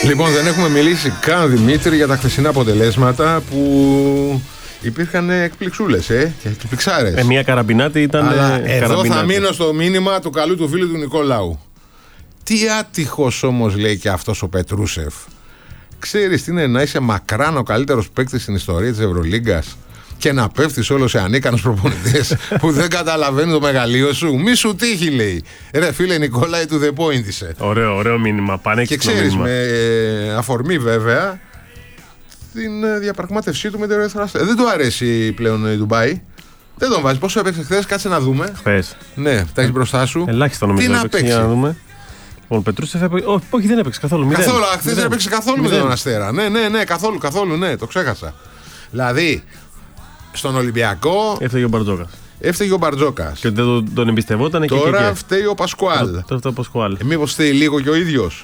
Λοιπόν, δεν έχουμε μιλήσει καν, Δημήτρη, για τα χθεσινά αποτελέσματα που υπήρχαν εκπληξούλες, εκπληξάρες. Μια καραμπινάτη ήταν. Αλλά εδώ θα μείνω στο μήνυμα του καλού του φίλου του Νικολάου. Τι άτυχος όμως, λέει και αυτός ο Πετρούσεφ. Ξέρεις τι είναι να είσαι μακράν ο καλύτερος παίκτης στην ιστορία της Ευρωλίγκας και να πέφτεις όλο σε ανίκανους προπονητές που δεν καταλαβαίνουν το μεγαλείο σου? Μη σου τύχει, λέει. Ρε φίλε Νικόλαη, to the point είσαι. Ωραίο μήνυμα. Και ξέρεις, με αφορμή βέβαια την διαπραγμάτευσή του με την Ερυθρά Αστέρα. Δεν του αρέσει πλέον η Ντουμπάι. Δεν τον βάζει. Πόσο έπαιξε χθες, κάτσε να δούμε. Χθες. Ναι, τα έχει μπροστά σου. Ελάχιστα νομίζω. Τι να παίξει. Για να δούμε. Ο Πετρούσεφ έπαιξε. Όχι, δεν έπαιξε καθόλου. Καθόλου. Χθες δεν έπαιξε καθόλου με τον Αστέρα. Ναι, καθόλου. Ναι, το ξέχασα. Δηλαδή, στον Ολυμπιακό. Έφταιγε ο Μπαρτζόκας. Και δεν τον εμπιστευόταν. Τώρα φταίει ο Πασκουάλ. Μήπως φταίει λίγο και ο ίδιος?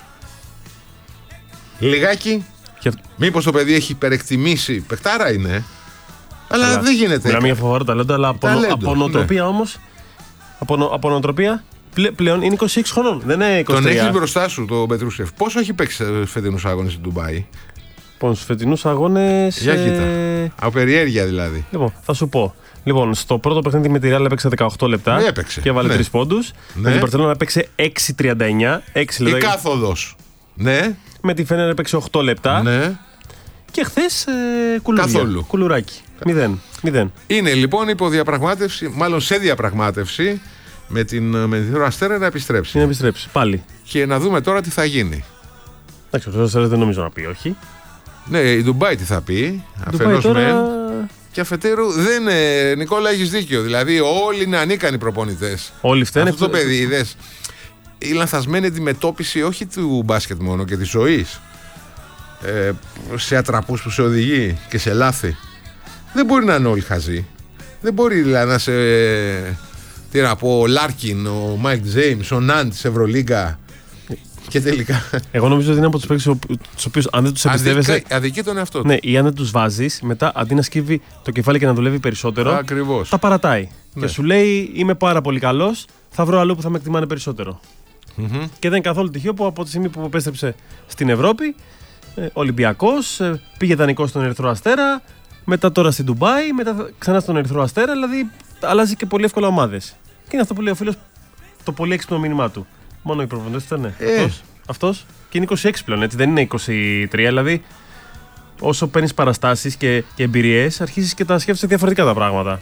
Λιγάκι. Μήπως το παιδί έχει υπερεκτιμήσει? Παιχτάρα είναι. Αλλά δεν γίνεται. Μιλάμε για φοβερό ταλέντο, αλλά από νοοτροπία όμως. Από νοοτροπία πλέον είναι 26 χρονών. Δεν είναι 23. Τον έχεις μπροστά σου τον Πετρούσεφ. Πόσο έχει παίξει στους φετινούς αγώνες στην Ντουμπάι? Στους φετινούς αγώνες. Για κοίτα. Από περιέργεια δηλαδή. Λοιπόν, θα σου πω. Λοιπόν, στο πρώτο παιχνίδι με τη Real έπαιξε 18 λεπτά και έβαλε 3 πόντους. Με την Μπαρτσελόνα έπαιξε 6:39. Η κάθοδος. Ναι. Με τη Φένερ έπαιξε 8 λεπτά. Ναι. Και χθες κουλουράκι. 0. Είναι λοιπόν υποδιαπραγμάτευση, μάλλον σε διαπραγμάτευση με την Αστέρα να επιστρέψει. Να επιστρέψει πάλι. Και να δούμε τώρα τι θα γίνει. Εντάξει, ο Αστέρα δεν νομίζω να πει όχι. Ναι, η Ντουμπάι τι θα πει. Αφενός και αφετέρου δεν. Νικόλα, έχεις δίκιο. Δηλαδή, όλοι είναι ανίκανοι προπονητές. Όλοι φταίνε. Αυτό το παιδί, είδες. Η λανθασμένη αντιμετώπιση όχι του μπάσκετ μόνο και της ζωής. Σε ατραπούς που σε οδηγεί και σε λάθη. Δεν μπορεί να είναι όλοι χαζοί. Δεν μπορεί δηλαδή να σε. Τι να πω, ο Λάρκιν, ο Μάικ Τζέιμς, ο Ναντ της Ευρωλίγκα. Και τελικά. Εγώ νομίζω ότι είναι από τους παίκτες τους οποίους αν δεν τους εμπιστεύεσαι. Αδικεί τον εαυτό του. Ναι, ή αν δεν τους βάζεις, μετά αντί να σκύβει το κεφάλι και να δουλεύει περισσότερο. Ακριβώς. Τα παρατάει. Ναι. Και σου λέει: είμαι πάρα πολύ καλός, θα βρω αλλού που θα με εκτιμάνε περισσότερο. Και δεν είναι καθόλου τυχαίο που από τη στιγμή που επέστρεψε στην Ευρώπη, Ολυμπιακός, πήγε δανεικός στον Ερυθρό Αστέρα, μετά τώρα στην Ντουμπάι, μετά ξανά στον Ερυθρό Αστέρα, δηλαδή αλλάζει και πολύ εύκολα ομάδες. Και είναι αυτό που λέει ο φίλος, το πολύ έξυπνο μήνυμά του. Μόνο οι προπονητές ήταν. Αυτός. Και είναι 26 πλέον, έτσι, δεν είναι 23. Δηλαδή, όσο παίρνεις παραστάσεις και εμπειρίες, αρχίζεις και τα σκέφτεσαι διαφορετικά τα πράγματα.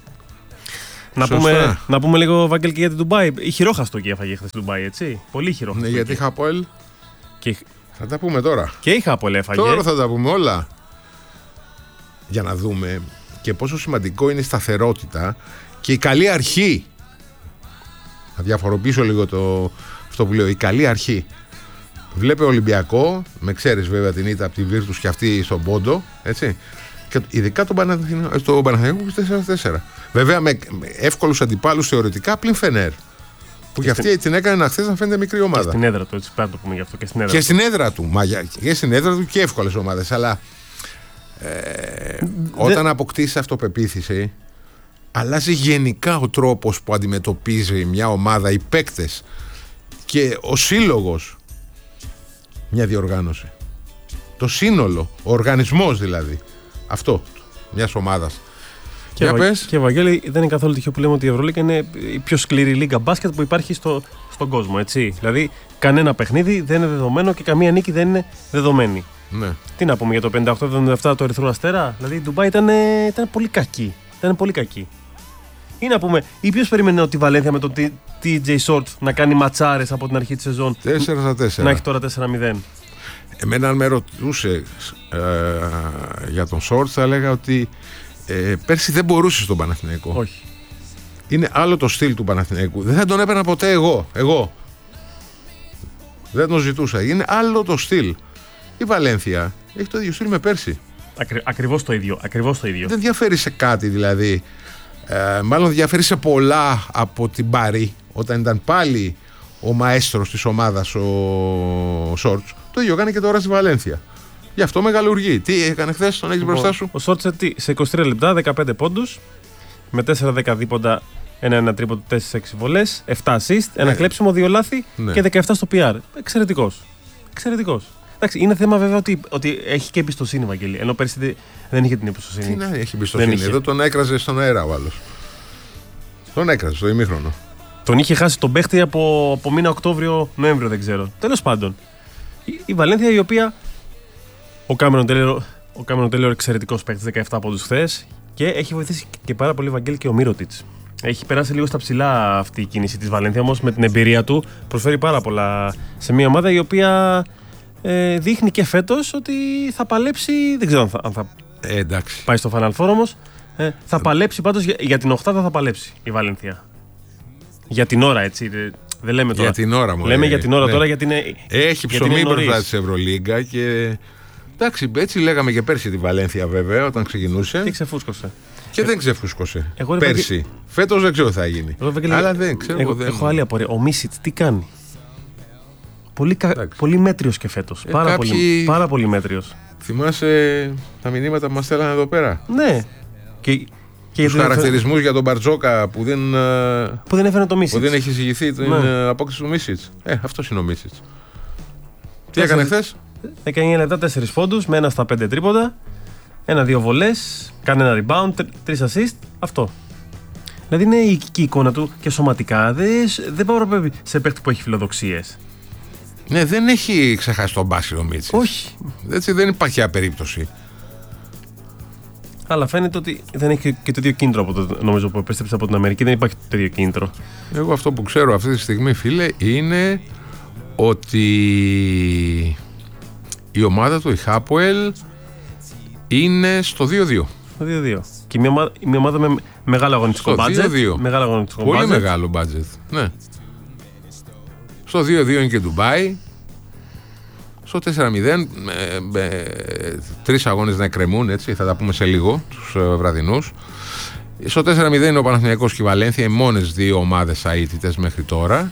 Να πούμε λίγο, Βάγγελ, και για την Ντουμπάι. Η χειρόχαστο και έφαγε χθες την Ντουμπάι, έτσι. Πολύ χειρόχαστο. Ναι, γιατί είχα Χαποέλ. Θα τα πούμε τώρα. Και η Χαποέλ έφαγε. Τώρα θα τα πούμε όλα. Για να δούμε και πόσο σημαντικό είναι η σταθερότητα και η καλή αρχή. Θα διαφοροποιήσω λίγο αυτό που λέω. Η καλή αρχή. Βλέπει Ολυμπιακό, με ξέρεις βέβαια την ήττα από τη Βίρτους και αυτή στον Πόντο, έτσι. Και ειδικά τον Παναθηναϊκό που 4-4. Βέβαια με εύκολους αντιπάλους θεωρητικά πλην Φενέρ. Που και αυτή την έκανε χθες να φαίνεται μικρή ομάδα. Και στην έδρα του, έτσι πρέπει να το πούμε γι' αυτό. Και στην έδρα του. Και στην έδρα του και εύκολες ομάδες. Αλλά όταν αποκτήσεις αυτοπεποίθηση, αλλάζει γενικά ο τρόπος που αντιμετωπίζει μια ομάδα, οι παίκτες και ο σύλλογος μια διοργάνωση. Το σύνολο, ο οργανισμός δηλαδή. Αυτό μιας ομάδας. Και Βαγγέλη, δεν είναι καθόλου τυχαίο που λέμε ότι η Ευρωλίγκα είναι η πιο σκληρή λίγα μπάσκετ που υπάρχει στον κόσμο. Έτσι. Δηλαδή, κανένα παιχνίδι δεν είναι δεδομένο και καμία νίκη δεν είναι δεδομένη. Ναι. Τι να πούμε για το 58-77 το Ερυθρό Αστέρα. Δηλαδή, η Ντουμπάι ήταν πολύ κακή. Ήταν πολύ κακή. Ή να πούμε, ή ποιος περίμενε ότι η Βαλένθια με τον TJ Short να κάνει ματσάρες από την αρχή της σεζόν. 4-4. Να έχει τώρα 4-0. Εμένα, αν με ρωτούσε για τον Short, θα έλεγα ότι πέρσι δεν μπορούσε στον Παναθηναϊκό. Όχι. Είναι άλλο το στυλ του Παναθηναϊκού. Δεν θα τον έπαιρνα ποτέ εγώ. Δεν τον ζητούσα. Είναι άλλο το στυλ. Η Βαλένθια έχει το ίδιο στυλ με πέρσι. Ακριβώς το ίδιο. Δεν διαφέρει σε κάτι δηλαδή. Μάλλον διαφέρει σε πολλά από την Πάρη όταν ήταν πάλι ο μαέστρος της ομάδας ο Σόρτς. Το ίδιο κάνει και τώρα στη Βαλένθια. Γι' αυτό μεγαλουργεί. Τι έκανε χθες, τον έχεις μπροστά σου? Ο Σόρτς σε 23 λεπτά, 15 πόντους, με 4-10 δίποντα, ένα τρίποντο, 4-6 βολές, 7 assist, ένα κλέψιμο, 2 λάθη και 17 στο PR. Εξαιρετικός. Εντάξει, είναι θέμα βέβαια ότι έχει και εμπιστοσύνη, Βαγγέλη. Ενώ πέρσι δεν είχε την εμπιστοσύνη. Τι να έχει εμπιστοσύνη. Εδώ τον έκραζε στον αέρα ο άλλος. Τον έκραζε στο ημίχρονο. Τον είχε χάσει τον παίχτη από μήνα Οκτώβριο-Νοέμβριο, δεν ξέρω. Τέλος πάντων. Η Βαλένθια, η οποία. Ο Κάμερον Τέλεορ εξαιρετικός παίκτης, 17 πόντους χθες, και έχει βοηθήσει και πάρα πολύ, Βαγγέλη, και ο Μίροτιτς. Έχει περάσει λίγο στα ψηλά αυτή η κίνηση της Βαλένθια, όμως με την εμπειρία του προσφέρει πάρα πολλά σε μια ομάδα η οποία δείχνει και φέτος ότι θα παλέψει. Δεν ξέρω αν θα πάει στο Final Four, όμως. Θα παλέψει πάντως για την οκτάδα, θα παλέψει η Βαλένθια. Για την ώρα, έτσι. Δεν λέμε τώρα. Για την ώρα μου. Λέμε για την ώρα τώρα, γιατί είναι. Έχει ψωμί μπροστά της Ευρωλίγκα και. Εντάξει, έτσι λέγαμε και πέρσι τη Βαλένθια, βέβαια, όταν ξεκινούσε. Και ξεφούσκωσε. Και δεν ξεφούσκωσε. Πέρσι. Φέτος δεν ξέρω τι θα γίνει. Αλλά δεν ξέρω. Έχω άλλη απορία. Ο Μίσιτς τι κάνει. Πολύ μέτριος και φέτος. Πάρα πολύ μέτριος. Θυμάσαι τα μηνύματα που μας στέλνανε εδώ πέρα. Ναι. Τους χαρακτηρισμούς για τον Μπαρτζόκα που δεν έφερε το Μίσιτς. Που δεν έχει εισηγηθεί την απόκτηση του Μίσιτς. Αυτός είναι ο Μίσιτς. Τι έκανε χθες? 19 λεπτά, 4 πόντους με 1 στα 5 τρίποντα. 1-2 βολές. Κάνει ένα rebound, 3 assist. Αυτό. Δηλαδή είναι η εικόνα του και σωματικά δεν παραπέμπει σε παίκτη που έχει φιλοδοξίες. Ναι, δεν έχει ξεχάσει τον μπάσκετ ο Μίτσης. Όχι. Έτσι δεν υπάρχει απερίπτωση. Αλλά φαίνεται ότι δεν έχει και το ίδιο κίνητρο από το, νομίζω, που επέστρεψε από την Αμερική. Δεν υπάρχει το ίδιο κίνητρο. Εγώ αυτό που ξέρω αυτή τη στιγμή, φίλε, είναι ότι η ομάδα του, η Χάποελ, είναι στο 2-2. Στο 2-2. Και μια ομάδα με μεγάλο αγωνιστικό μπάτζετ. Πολύ μεγάλο μπάτζετ. Ναι. Στο 2-2 είναι και Ντουμπάι. Στο 4-0, 3 αγώνες να εκκρεμούν, έτσι, θα τα πούμε σε λίγο, τους βραδινούς. Στο 4-0 είναι ο Παναθηναϊκός και η Βαλένθια, οι μόνες δύο ομάδες αίτητες μέχρι τώρα.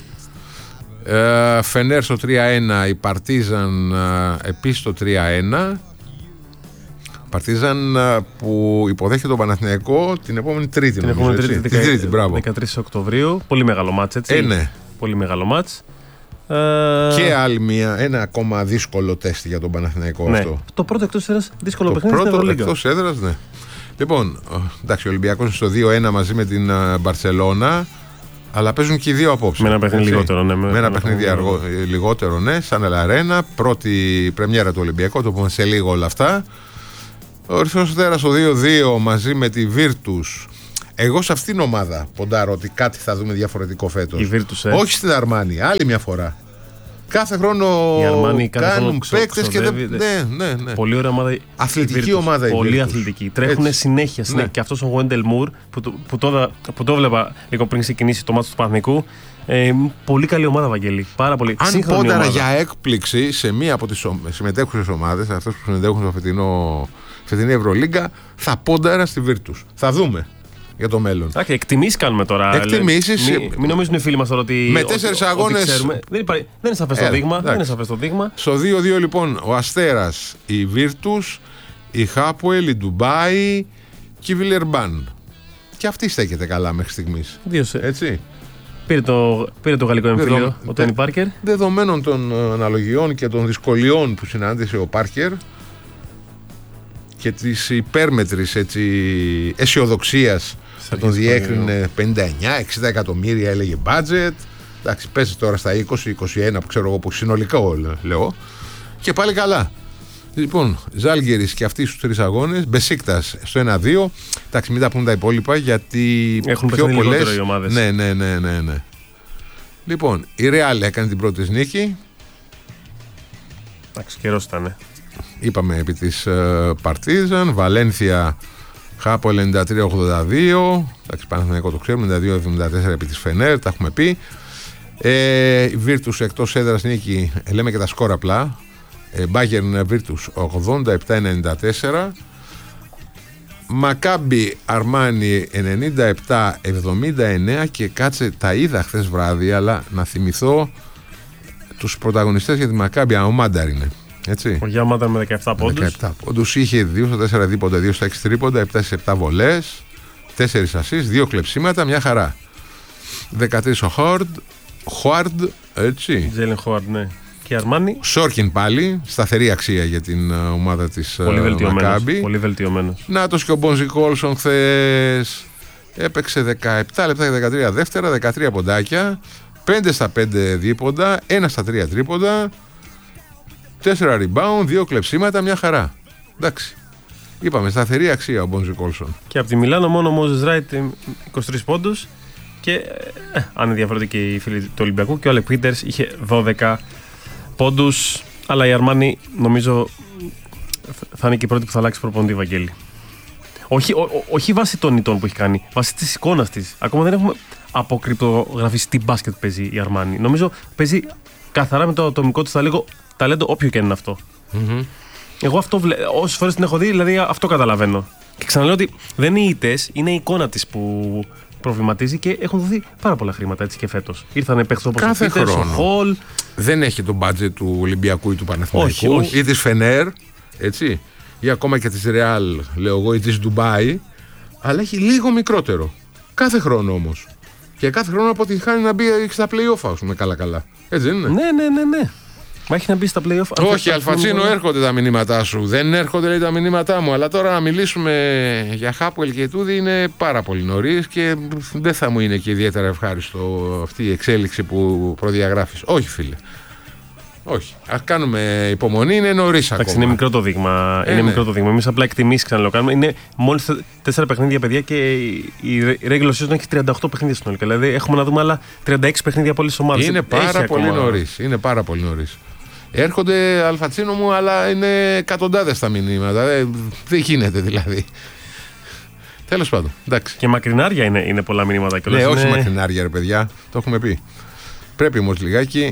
Φενέρ στο 3-1, η Παρτίζαν επίσης στο 3-1. Παρτίζαν που υποδέχεται τον Παναθηναϊκό την επόμενη Τρίτη. Την επόμενη Τρίτη, 13 Οκτωβρίου. Πολύ μεγάλο μάτς, έτσι. Ναι. Πολύ μεγάλο μάτς. Και άλλη ένα ακόμα δύσκολο τεστ για τον Παναθηναϊκό, ναι. αυτό. Το πρώτο εκτός έδρας δύσκολο παιχνίδι στην Ευρωλίγκα. Το πρώτο εκτός έδρας, ναι. Λοιπόν, εντάξει, ο Ολυμπιακός είναι στο 2-1 μαζί με την Μπαρσελόνα, αλλά παίζουν και οι δύο απόψε. Με ένα παιχνίδι λιγότερο, ναι. Με ένα παιχνίδι λιγότερο, ναι. Σαν Ελαρένα, πρώτη πρεμιέρα του Ολυμπιακού, το πούμε σε λίγο όλα αυτά. Ο Ερυθρός Αστέρας στο 2-2 μαζί με τη Βίρτους. Εγώ σε αυτήν την ομάδα ποντάρω ότι κάτι θα δούμε διαφορετικό φέτος. Όχι στην Αρμάνι, άλλη μια φορά. Κάθε χρόνο κάνουν παίκτες και δεν. Ναι. Πολύ ωραία ομάδα. Αθλητική ομάδα. Πολύ αθλητική. Τρέχουν συνέχεια. Ναι. Και αυτός ο Γουέντελ Μουρ που το βλέπα λίγο πριν ξεκινήσει το μάτσο του Παναθηναϊκού. Πολύ καλή ομάδα, Βαγγέλη. Πάρα πολύ. Αν πόνταρα για έκπληξη σε μία από τις συμμετέχουσες ομάδες, αυτές που συμμετέχουν στο φετινή Ευρωλίγκα, θα πόνταρα στη Βίρτους. Θα δούμε για το μέλλον. Εκτιμήσεις κάνουμε τώρα. Εκτιμήσεις. Μην νομίζουν οι φίλοι μας τώρα ότι. Με 4 αγώνες. Δεν είναι σαφές το δείγμα. Στο 2-2 λοιπόν ο Αστέρας, η Βίρτους, η Χάποελ, η Ντουμπάι και η Βιλερμπάν. Και αυτή στέκεται καλά μέχρι στιγμής. Έτσι. Πήρε το γαλλικό εμφύλιο ο Τόνι Πάρκερ. Δεδομένων των αναλογιών και των δυσκολιών που συνάντησε ο Πάρκερ και της υπέρμετρης αισιοδοξίας που τον διέκρινε 59-60 εκατομμύρια, έλεγε budget. Εντάξει, παίζει τώρα στα 20-21 που ξέρω εγώ, που συνολικά λέω, και πάλι καλά. Λοιπόν, Ζάλγκιρις και αυτοί στους 3 αγώνες, Μπεσίκτας στο 1-2. Εντάξει, μην τα πούμε τα υπόλοιπα γιατί έχουν πιο πολλές. Οι ομάδες. Ναι. Λοιπόν, η Ρεάλ έκανε την πρώτη νίκη. Εντάξει, καιρός ήταν. Είπαμε επί της Παρτίζαν, Βαλένθια Χάπο 93-82. Εντάξει, Παναθηναϊκό το ξέρουμε, 92-74 επί της Φενέρ, τα έχουμε πει. Η Βίρτους εκτός έδρας νίκη, λέμε και τα σκορ απλά. Bayern Βίρτους 87-94. Μακάμπι Αρμάνι 97-79. Και κάτσε, τα είδα χθες βράδυ, αλλά να θυμηθώ τους πρωταγωνιστές για τη Μακάμπι. Ο Μάνταρ είναι. Έτσι. Ο Γιάμαντα με 17 πόντους. 17 πόντους. Είχε 2 στα 4 δίποντα, 2 στα 6 τρίποντα, 7 σε 7 βολές, 4 ασίς, 2 κλεψίματα, μια χαρά. 13 ο Χουάρντ, έτσι. Τζέιλεν Χουάρντ, ναι. Και η Αρμάνι. Σόρκιν πάλι, σταθερή αξία για την ομάδα της Μακάμπι. Πολύ βελτιωμένος. Νάτος και ο Μπόνζι Κόλσον χθες έπαιξε 17 λεπτά και 13 δεύτερα, 13 ποντάκια, 5 στα 5 δίποντα, 1 στα 3 τρίποντα, 4 rebound, 2 κλεψίματα, μια χαρά. Εντάξει. Είπαμε, σταθερή αξία ο Μπόνζι Κόλσον. Και από τη Μιλάνο μόνο ο Μόζες Ράιτ 23 πόντους. Και αν είναι διαφορετικοί οι φίλοι του Ολυμπιακού, και ο Αλεκ Πίτερς είχε 12 πόντους. Αλλά η Αρμάνι νομίζω θα είναι και η πρώτη που θα αλλάξει προπονητή, Βαγγέλη. Όχι βάσει των ηττών που έχει κάνει, βάσει της εικόνας της. Ακόμα δεν έχουμε αποκρυπτογραφήσει τι μπάσκετ παίζει η Αρμάνι. Νομίζω παίζει καθαρά με το ατομικό της ταλέντο, όποιο και είναι αυτό. Mm-hmm. Εγώ αυτό όσες φορές την έχω δει, δηλαδή αυτό καταλαβαίνω. Και ξαναλέω ότι δεν είναι οι ηττές, είναι η εικόνα της που προβληματίζει και έχουν δοθεί πάρα πολλά χρήματα έτσι και φέτος. Ήρθανε παίχτες όπως ο Πίτερς, ο Χολ. Δεν έχει το budget του Ολυμπιακού ή του Παναθηναϊκού ή της Φενέρ, έτσι, ή ακόμα και της Ρεάλ, λέω εγώ, ή της Ντουμπάι, αλλά έχει λίγο μικρότερο. Κάθε χρόνο όμως. Και κάθε χρόνο αποτυχάνει να μπει στα play-off, ας πούμε, καλά-καλά. Έτσι δεν είναι? Ναι. Μα έχει να μπει στα play-off. Όχι, Αλφατσίνο, έρχονται τα μηνύματά σου. Δεν έρχονται, λέει, τα μηνύματά μου. Αλλά τώρα να μιλήσουμε για Χάπουελ και Τούδη είναι πάρα πολύ νωρίς και δεν θα μου είναι και ιδιαίτερα ευχάριστο αυτή η εξέλιξη που προδιαγράφεις. Όχι, φίλε. Όχι. Ας κάνουμε υπομονή, είναι νωρίς ακόμα. Εντάξει, είναι μικρό το δείγμα. Μικρό το δείγμα. Εμείς απλά εκτιμήσεις ξαναλέω. Είναι μόλις 4 παιχνίδια, παιδιά, και η regular season έχει 38 παιχνίδια συνολικά. Δηλαδή έχουμε να δούμε άλλα 36 παιχνίδια από όλες τις ομάδες. Είναι πάρα πολύ νωρίς. Είναι πάρα πολύ νωρίς. Έρχονται, Αλφατσίνο μου, αλλά είναι εκατοντάδες τα μηνύματα. Δεν γίνεται δηλαδή. Τέλος πάντων. Εντάξει. Και μακρινάρια είναι πολλά μηνύματα κιόλας. Ναι, όχι μακρινάρια, ρε παιδιά. Το έχουμε πει. Πρέπει όμως λιγάκι.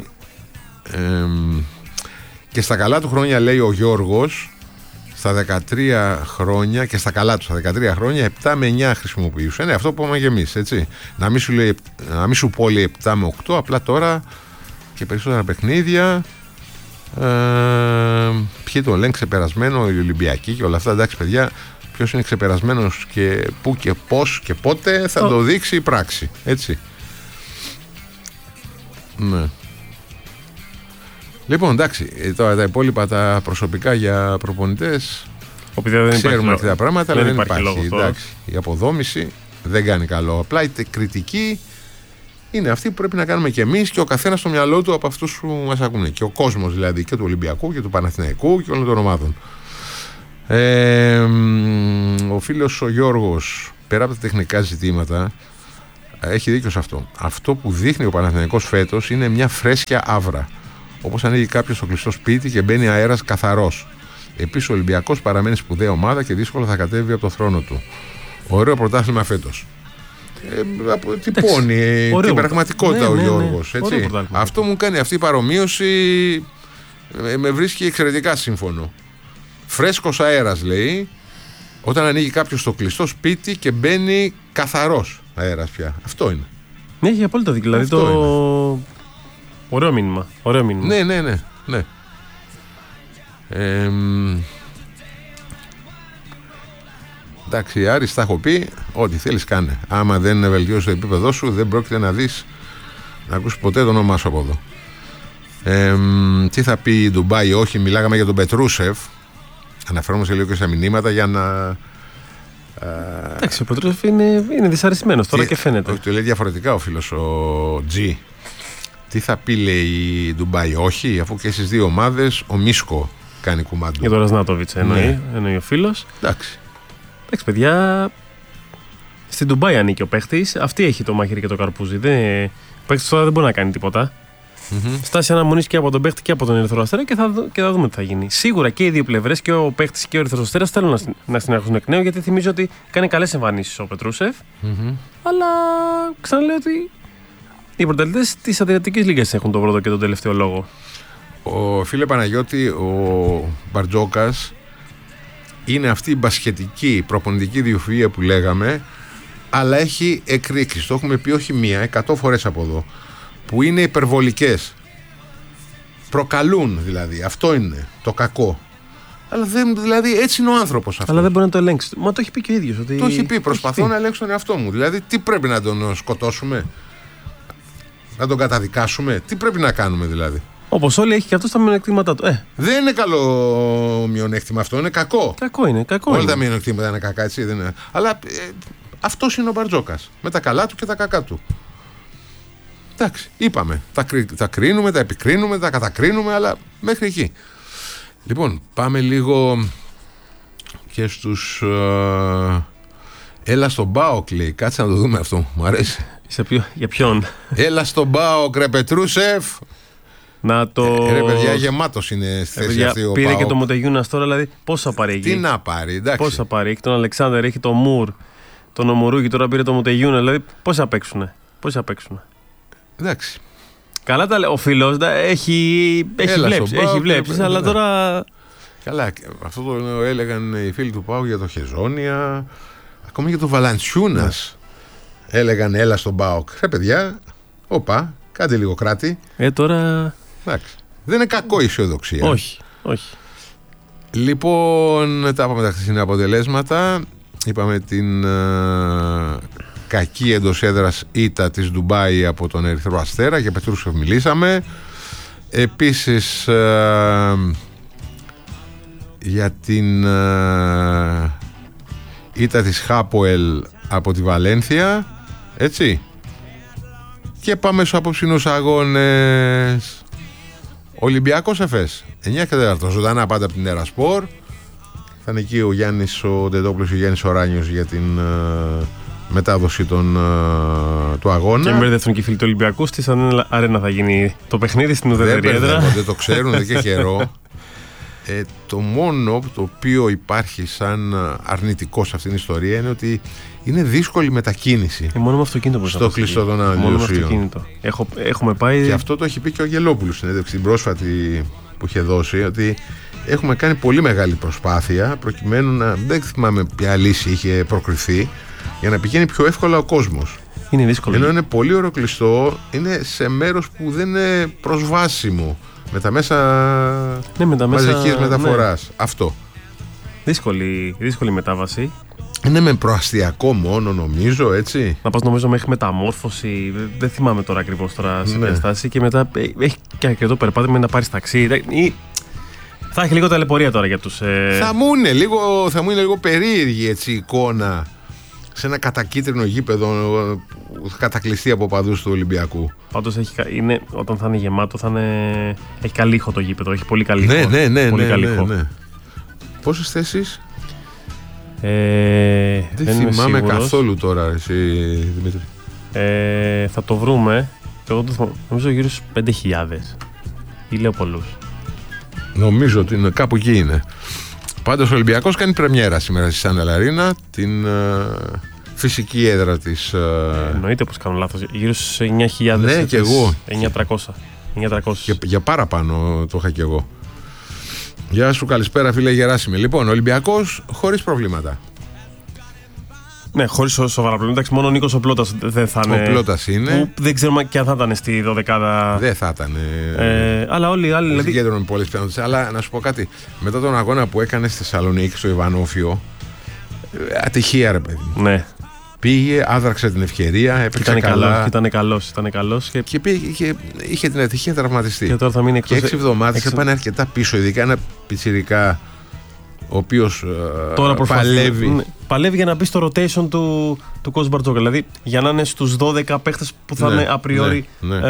Και στα καλά του χρόνια, λέει ο Γιώργος, στα 13 χρόνια και στα καλά του, στα 13 χρόνια, 7 με 9 χρησιμοποιούσε. Ναι, αυτό που είπαμε και εμείς, έτσι. Να μην σου πω, λέει, 7 με 8, απλά τώρα και περισσότερα παιχνίδια. Ποιοι το λένε ξεπερασμένο, οι Ολυμπιακοί και όλα αυτά. Εντάξει, παιδιά, ποιος είναι ξεπερασμένος και πού και πώς και πότε θα το δείξει η πράξη. Έτσι. Ναι. Λοιπόν, εντάξει, τώρα τα υπόλοιπα τα προσωπικά για προπονητές, ξέρουμε αυτά τα πράγματα, αλλά δεν υπάρχει. Εντάξει, η αποδόμηση δεν κάνει καλό. Απλά η κριτική είναι αυτή που πρέπει να κάνουμε κι εμείς και ο καθένας στο μυαλό του από αυτούς που μας ακούνε. Και ο κόσμος δηλαδή, και του Ολυμπιακού και του Παναθηναϊκού και όλων των ομάδων. Ο φίλος ο Γιώργος, πέρα από τα τεχνικά ζητήματα, έχει δίκιο σε αυτό. Αυτό που δείχνει ο Παναθηναϊκός φέτος είναι μια φρέσκια άβρα. Όπως ανοίγει κάποιος στο κλειστό σπίτι και μπαίνει αέρας καθαρός. Επίσης ο Ολυμπιακός παραμένει σπουδαία ομάδα και δύσκολα θα κατέβει από το θρόνο του. Ωραίο πρωτάθλημα φέτος. Τυπώνει την πραγματικότητα ο Γιώργος. Έτσι. Αυτό μου κάνει, αυτή η παρομοίωση με βρίσκει εξαιρετικά σύμφωνο. Φρέσκος αέρας, λέει, όταν ανοίγει κάποιος στο κλειστό σπίτι και μπαίνει καθαρός αέρας πια. Αυτό είναι. Ναι, έχει απόλυτα δίκιο. Δηλαδή το... Ωραίο μήνυμα. Ναι. Εντάξει, Άρης, τα έχω πει, ό,τι θέλεις κάνε. Άμα δεν βελτιώσει το επίπεδό σου, δεν πρόκειται να ακούσεις ποτέ το όνομά σου από εδώ. Τι θα πει η Ντουμπάι? Όχι, μιλάγαμε για τον Πετρούσεφ. Αναφέρομαι σε λίγο και στα μηνύματα για να... Εντάξει, ο Πετρούσεφ είναι δυσαρεστημένος τώρα και φαίνεται. Όχι, το λέει διαφορετικά ο φίλος ο G. Τι θα πει, λέει, η Ντουμπάι? Όχι, αφού και στις δύο ομάδες ο Μίσκο κάνει κουμάντου. Για τον Ρασνάτοβιτς εννοεί ο φίλος. Εντάξει, παιδιά, στην Ντουμπάι ανήκει ο παίχτης. Αυτή έχει το μάχηρι και το καρπούζι. Ο παίχτης τώρα δεν μπορεί να κάνει τίποτα. Στάση αναμονής και από τον παίχτη και από τον Ερυθρό Αστέρα και θα δούμε τι θα γίνει. Σίγουρα και οι δύο πλευρές, και ο παίχτης και ο Ερυθρός Αστέρας, θέλουν να συνεχίσουν εκ νέου, γιατί θυμίζω ότι κάνει καλές εμφανίσεις ο Πετρούσεφ. Αλλά ξαναλέω ότι οι πρωταθλητές της Αδριατικής Λίγκας έχουν τον πρώτο και τον τελευταίο λόγο. Φίλε Παναγιώτη, ο Μπαρτζόκας είναι αυτή η μπασχετική προπονητική διοφυΐα που λέγαμε, αλλά έχει εκρήξεις. Το έχουμε πει όχι μία, 100 φορές από εδώ, που είναι υπερβολικές. Προκαλούν δηλαδή. Αυτό είναι το κακό. Αλλά δηλαδή έτσι είναι ο άνθρωπος αυτός. Αλλά δεν μπορεί να το ελέγξει. Μα το έχει πει και ο ίδιος. Ότι... Το έχει πει. Προσπαθώ να ελέγξω τον εαυτό μου. Δηλαδή, τι πρέπει να τον σκοτώσουμε, να τον καταδικάσουμε, τι πρέπει να κάνουμε δηλαδή? Όπως όλοι, έχει και αυτό τα μειονεκτήματά του. Δεν είναι καλό μειονέκτημα αυτό, είναι κακό. Κακό είναι. Όλα τα μειονεκτήματα είναι κακά, έτσι δεν είναι. Αλλά αυτός είναι ο Μπαρτζόκας. Με τα καλά του και τα κακά του. Εντάξει, είπαμε. Τα κρίνουμε, τα επικρίνουμε, τα κατακρίνουμε, αλλά μέχρι εκεί. Λοιπόν, πάμε λίγο και στους. Έλα στον ΠΑΟΚ, λέει. Κάτσε να το δούμε αυτό. Μου αρέσει. Για ποιον? Έλα στον ΠΑΟΚ, ρε Πετρούσεφ. Να το. Ρε παιδιά, γεμάτος είναι στη θέση αυτή ο πήρε ΠΑΟΚ. και το Μοτεγιούνας τώρα, δηλαδή πόσα πάρει εκεί? Τι να πάρει, εντάξει. Πόσα πάρει? Έχει τον Αλεξάνδρ, έχει τον Μουρ, τον Ομουρούκη, τώρα πήρε το Μοτεγιούνα. Δηλαδή πόσα παίξουνε? Εντάξει. Καλά τα λέει. Ο φίλος έχει βλέψει, αλλά τώρα. Καλά, αυτό το έλεγαν οι φίλοι του ΠΑΟΚ για το Χεζόνια. Ακόμα και το Βαλαντσιούνας έλεγαν έλα στον ΠΑΟΚ. Ρε παιδιά, όπα, κάντε λίγο κράτη. Τώρα. Εντάξει. Δεν είναι κακό η αισιοδοξία. Όχι. Λοιπόν, τα είπαμε τα χθεσινά αποτελέσματα. Είπαμε την κακή εντός έδρας ήττα της Ντουμπάι από τον Ερυθρό Αστέρα. Για Πετρούσεφ μιλήσαμε. Επίσης για την ήττα της Χάποελ από τη Βαλένθια. Έτσι. Και πάμε στους απόψινούς αγώνες. Ολυμπιακός Εφές 9 και 4 ζωντανά πάντα από την Ερασπορ. Θα είναι εκεί ο Γιάννης ο Ντετόπουλος και ο Γιάννης ο Ράνιος για την μετάδοση του αγώνα. Και μπερδεύουν και οι φίλοι του Ολυμπιακού. Στη σαν αρένα θα γίνει το παιχνίδι στην ουδέτερη έδρα. Δεν το ξέρουν εδώ και καιρό. Το μόνο το οποίο υπάρχει σαν αρνητικό σε αυτήν την ιστορία είναι ότι είναι δύσκολη μετακίνηση. Μόνο με αυτοκίνητο στο κλειστό των αναλύωσεων. Έχουμε πάει. Και αυτό το έχει πει και ο Αγγελόπουλος στην συνέντευξη την πρόσφατη που είχε δώσει, ότι έχουμε κάνει πολύ μεγάλη προσπάθεια προκειμένου να. Δεν θυμάμαι ποια λύση είχε προκριθεί για να πηγαίνει πιο εύκολα ο κόσμος. Είναι δύσκολο. Ενώ είναι πολύ ωραιοκλειστό, είναι σε μέρος που δεν είναι προσβάσιμο με τα μέσα μαζικής μεταφοράς. Ναι. Αυτό. Δύσκολη μετάβαση. Είναι με προαστιακό μόνο, νομίζω, έτσι. Να πας, νομίζω, μέχρι μεταμόρφωση. Δεν θυμάμαι τώρα ακριβώς σε ποια στάση. Και μετά έχει και αρκετό περπάτημα να πάρεις ταξί. Θα έχει λίγο ταλαιπωρία τώρα για τους. Θα μου είναι λίγο περίεργη έτσι η εικόνα σε ένα κατακίτρινο γήπεδο κατακλειστεί από παδούς του Ολυμπιακού. Πάντως όταν θα είναι γεμάτο, έχει καλή ήχο το γήπεδο. Έχει πολύ καλή ήχο. Ναι. Πόσες θέσεις? Δεν θυμάμαι καθόλου τώρα, εσύ, Δημήτρη. Θα το βρούμε. Νομίζω γύρω στους 5.000. Ή λέω πολλούς. Νομίζω ότι είναι, κάπου εκεί είναι. Πάντως ο Ολυμπιακός κάνει πρεμιέρα σήμερα στη Σαν Ελαρίνα, την φυσική έδρα της. Εννοείται πως κάνω λάθος. Γύρω στους 9.000. Ναι, και εγώ. 9.300. Για παραπάνω το είχα και εγώ. Γεια σου, καλησπέρα φίλε Γεράσιμε. Λοιπόν, ο Ολυμπιακός χωρίς προβλήματα. Ναι, χωρίς σοβαρά προβλήματα. Μόνο ο Νίκος ο Πλώτας δεν θα είναι. Ο Πλώτας είναι. Που δεν ξέρουμε και αν θα ήταν στη 12η. Δεν θα ήταν. Αλλά όλοι οι άλλοι. Δεν συγκέντρωνε πολλές πιθανότητες. Αλλά να σου πω κάτι. Μετά τον αγώνα που έκανε στη Θεσσαλονίκη, στο Ιβανόφιο. Ατυχία, ρε παιδί. Ναι. Πήγε, άδραξε την ευκαιρία, έπαιξε καλά. Ήταν καλός. Και πήγε και είχε την ατυχία να τραυματιστεί. Και τώρα θα μείνει εκτός. Και 6 εβδομάδες έπανε αρκετά πίσω, ειδικά ένα πιτσιρικά ο οποίος παλεύει για να μπει στο rotation του coach Μπαρτζόκα. Δηλαδή για να είναι στους 12 παίχτες που θα είναι απριόρι.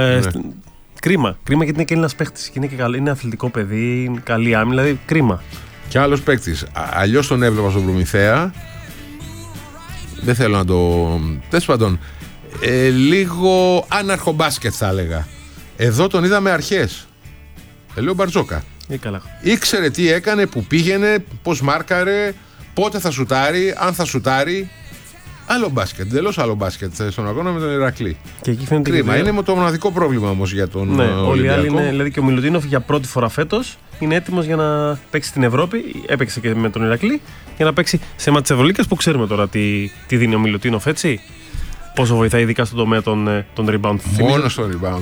Κρίμα γιατί είναι και Έλληνας παίχτης. Είναι αθλητικό παιδί, είναι καλή άμυνα, δηλαδή κρίμα. Και άλλος παίκτης. Αλλιώς τον έβλεπα στον Προμηθέα. Δεν θέλω να το. Τέλος πάντων, λίγο άναρχο μπάσκετ θα έλεγα. Εδώ τον είδαμε αρχές. Λέω Μπαρτζόκα. Ήξερε τι έκανε, που πήγαινε, πώς μάρκαρε, πότε θα σουτάρει, αν θα σουτάρει. Άλλο μπάσκετ, εντελώς άλλο μπάσκετ στον αγώνα με τον Ηρακλή. Και εκεί φαίνεται κρίμα. Είναι το μοναδικό πρόβλημα όμως για τον Ολυμπιακό. Όλοι οι άλλοι είναι, δηλαδή και ο Μιλουτίνοφ για πρώτη φορά φέτος είναι έτοιμος για να παίξει στην Ευρώπη. Έπαιξε και με τον Ηρακλή για να παίξει σε μάτς της Ευρωλίγκας που ξέρουμε τώρα τι δίνει ο Μιλουτίνοφ, έτσι. Πόσο βοηθάει ειδικά στον τομέα των rebound. Μόνο στο rebound.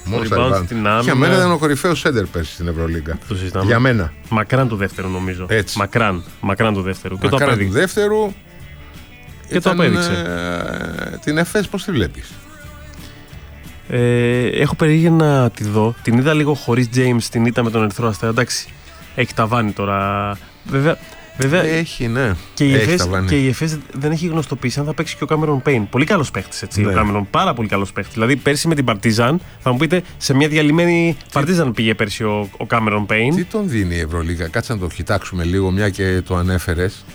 Για μένα ήταν ο κορυφαίος σέντερ πέρσι στην Ευρωλίγκα. Για μένα. Μακράν του δεύτερου, νομίζω. Έτσι. Μακράν του δεύτερου. Μακράν του δεύτερου. Και το απέδειξε. Την ΕΦΕΣ πώς τη βλέπεις? Έχω περίεργη να τη δω. Την είδα λίγο χωρίς James, την είδα με τον Ερυθρό Αστέρα. Εντάξει, έχει ταβάνει τώρα. Βέβαια έχει, ναι. Και η ΕΦΕΣ δεν έχει γνωστοποιήσει αν θα παίξει και ο Κάμερον Πέιν. Πολύ καλός παίχτης, έτσι. Ναι. Ο Κάμερον, πάρα πολύ καλός παίχτης. Δηλαδή, πέρσι με την Παρτίζαν, θα μου πείτε, σε μια διαλυμένη Παρτίζαν πήγε πέρσι ο Κάμερον Πέιν. Τι τον δίνει η Ευρωλίγα, κάτσε να το κοιτάξουμε λίγο, μια και το ανέφερες.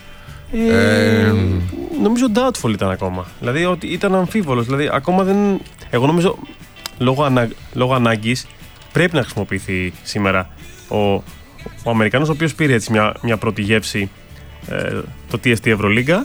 Νομίζω doubtful ήταν ακόμα. Δηλαδή, ότι ήταν αμφίβολος. Δηλαδή, ακόμα δεν. Εγώ νομίζω, λόγω ανάγκης, πρέπει να χρησιμοποιηθεί σήμερα ο Αμερικανός, ο οποίος πήρε έτσι μια πρώτη γεύση το TST Ευρωλίγκα.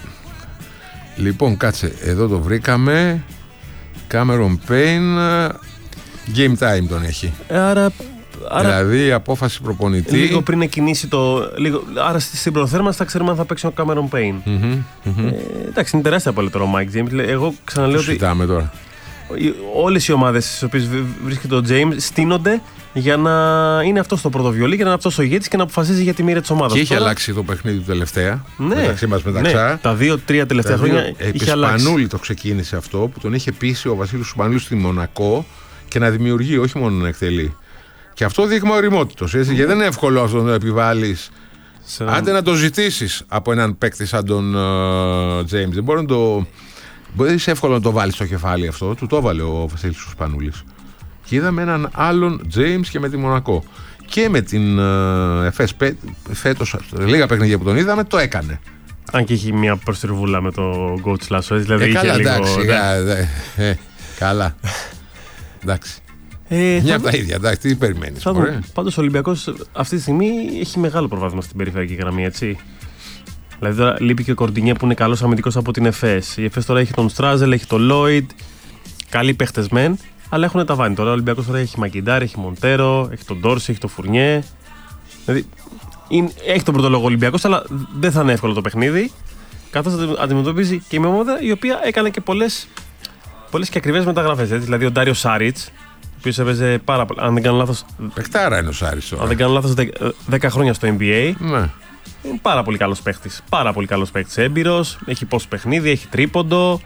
Λοιπόν, κάτσε, εδώ το βρήκαμε. Cameron Payne, game time τον έχει. Άρα δηλαδή η απόφαση προπονητή. Λίγο πριν εκκινήσει άρα στην προθέρμανση θα ξέρουμε αν θα παίξει ο Cameron Payne. Εντάξει, είναι τεράστια απολύτω ο Mike James. Εγώ ξαναλέω ότι τώρα. Όλες οι ομάδες στις οποίες βρίσκεται ο James στείνονται για να είναι αυτό το πρώτο βιολί, για να είναι αυτό ο ηγέτης και να αποφασίζει για τη μοίρα της ομάδας. Και είχε αλλάξει το παιχνίδι του τελευταία. Μεταξύ μας μεταξά. Ναι, τα 2-3 τελευταία χρόνια είχε αλλάξει. Σπανούλη το ξεκίνησε αυτό που τον είχε πείσει ο Βασίλης Σπανούλης στη Μονακό και να δημιουργεί, όχι μόνο να εκτελεί. Και αυτό δείγμα ωριμότητος. Γιατί δεν είναι εύκολο αυτό να το επιβάλλεις. Άντε να το ζητήσεις από έναν παίκτη σαν τον James. Δεν μπορεί να το. Μπορεί εύκολο να το βάλει στο κεφάλι αυτό. Του το έβαλε ο Βασίλης Σπανούλης. Και είδαμε έναν άλλον James και με τη Μονακό. Και με την ΕΦΕΣ φέτος, λίγα παιχνίδια που τον είδαμε, το έκανε. Αν και έχει μια προστριβούλα με το coach Lasso. Δηλαδή καλά, είχε εντάξει. λίγο, καλά. Εντάξει. Μια από τα ίδια, εντάξει, τι περιμένεις. Πάντως ο Ολυμπιακός αυτή τη στιγμή έχει μεγάλο προβάδισμα στην περιφερειακή γραμμή, έτσι. Δηλαδή τώρα λείπει και ο Κορντινιέ που είναι καλός αμυντικός από την ΕΦΕΣ. Η ΕΦΕΣ τώρα έχει τον Στράζελ, έχει τον Λόιντ. Καλοί παίχτες μεν, αλλά έχουν τα βάνη. Τώρα ο Ολυμπιακός τώρα έχει Μακιντάρ, έχει Μοντέρο, έχει τον Ντόρση, έχει τον Φουρνιέ. Δηλαδή έχει τον πρώτο λόγο Ολυμπιακός, αλλά δεν θα είναι εύκολο το παιχνίδι. Καθώς αντιμετωπίζει και μια ομάδα η οποία έκανε και πολλές και ακριβές μεταγραφές. Δηλαδή ο Ντάριο Σάριτς, ο οποίος έπαιζε πάρα πολύ. Αν δεν κάνω λάθος. Παιχτάρα είναι ο Σάριτς. Αν δεν κάνω λάθος, 10 χρόνια στο NBA. Ναι. Είναι πάρα πολύ καλός παίχτης. Πάρα πολύ καλός παίχτης. Έμπειρος, έχει πόσο παιχνίδι, έχει τρίποντο.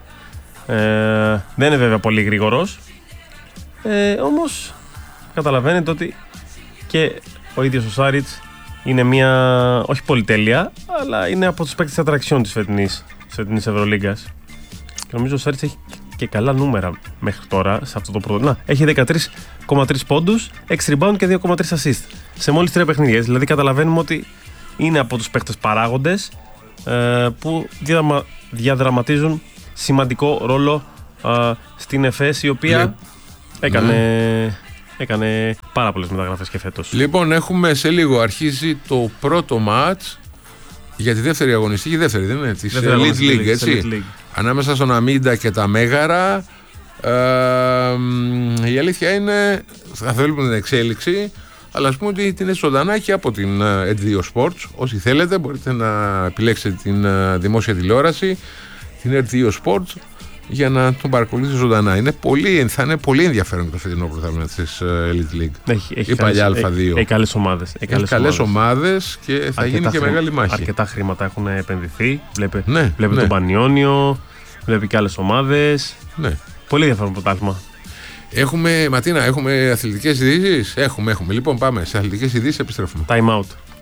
Δεν είναι βέβαια πολύ γρήγορος. Όμως καταλαβαίνετε ότι και ο ίδιος ο Σάριτς είναι μια. Όχι πολυτέλεια, αλλά είναι από τους παίκτες ατραξιών της φετινής Ευρωλίγκας. Και νομίζω ο Σάριτς έχει και καλά νούμερα μέχρι τώρα σε αυτό το πρώτο. Να, έχει 13,3 πόντους, 6 rebound και 2,3 assist σε μόλις 3 παιχνίδια. Δηλαδή καταλαβαίνουμε ότι είναι από τους παίκτες παράγοντες που διαδραματίζουν σημαντικό ρόλο στην ΕΦΕΣ, η οποία έκανε πάρα πολλές μεταγραφές και φέτος. Λοιπόν, έχουμε σε λίγο, αρχίζει το πρώτο μάτς για τη δεύτερη αγωνιστική, δεν είναι, της Elite League, έτσι. Ανάμεσα στον Αμίντα και τα Μέγαρα. Η αλήθεια είναι, θα θέλουμε την εξέλιξη, αλλά ας πούμε ότι την έχει ζωντανά και από την Ed2 Sports. Όσοι θέλετε μπορείτε να επιλέξετε την δημόσια τηλεόραση, την Ed2 Sports, για να τον παρακολουθήσετε ζωντανά. Θα είναι πολύ ενδιαφέρον το φετινό πρωτάθλημα της Elite League. Έχει παλιά Α2. Έχει καλές ομάδες. Έχει καλές ομάδες και θα γίνει και μεγάλη μάχη. Αρκετά χρήματα έχουν επενδυθεί. Βλέπει τον Πανιόνιο, βλέπει και άλλες ομάδες. Ναι. Πολύ ενδιαφέρον πρωτάθλημα. Ματίνα, έχουμε αθλητικές ειδήσεις. Έχουμε. Λοιπόν, πάμε σε αθλητικές ειδήσεις, επιστρέφουμε. Time out.